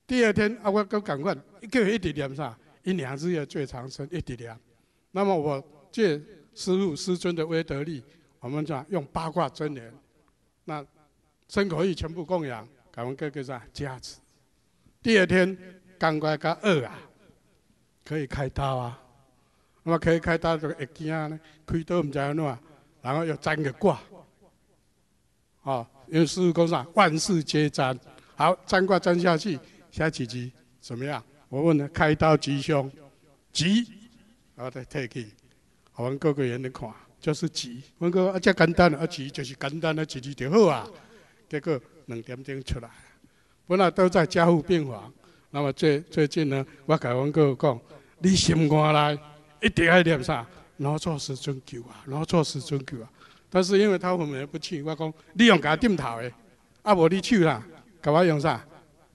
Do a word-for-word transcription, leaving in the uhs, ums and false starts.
第二天啊，我搁赶快，叫伊一直念啥？因两日夜最长生，一直念。那么我借师父师尊的威德力，我们讲用八卦真言，那身口意全部供养，感恩哥哥啥加持。第二天赶快甲二啊，可以开刀啊。那么可以开刀就会惊呢，开刀唔知安怎，然后又占个卦。哦，因为师父讲啥，万事皆占。好，占卦占下去，下几集怎么样？我问了，开刀吉凶，吉，然后再退去，我们各个人来看，就是吉。我讲啊，这简单啊，吉就是简单的一字就好啊。结果两点钟出来，本来都在加护病房。那么最最近呢，我甲阮哥讲，你心肝内一定要念啥？劳作时尊求啊，劳作时尊求啊。但是因为他昏迷不去，我讲你用甲点头的，啊无你手啦，甲我用啥？